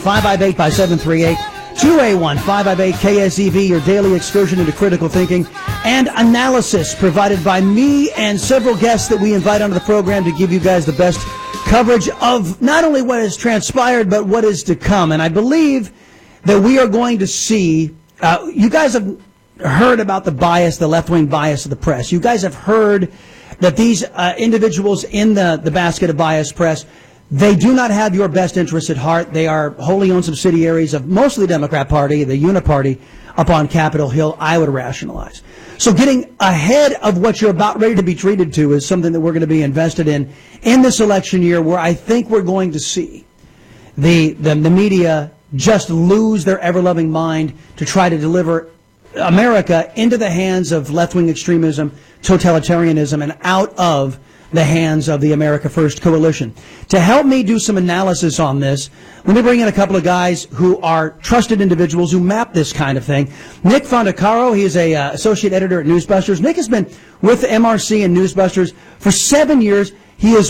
558 by 738 2A1 558 KSEV, your daily excursion into critical thinking and analysis, provided by me and several guests that we invite onto the program to give you guys the best coverage of not only what has transpired but what is to come. And I believe that we are going to see, you guys have heard about the bias, the left-wing bias of the press. You guys have heard that these individuals in the basket of bias press, they do not have your best interests at heart. They are wholly owned subsidiaries of mostly the Democrat Party, the Uniparty, up on Capitol Hill, I would rationalize. So getting ahead of what you're about ready to be treated to is something that we're going to be invested in this election year, where I think we're going to see the media just lose their ever-loving mind to try to deliver America into the hands of left-wing extremism, totalitarianism, and out of the hands of the America First coalition. To help me do some analysis on this, let me bring in a couple of guys who are trusted individuals who map this kind of thing. Nick Fondacaro, he is a associate editor at Newsbusters. Nick has been with MRC and Newsbusters for 7 years. He is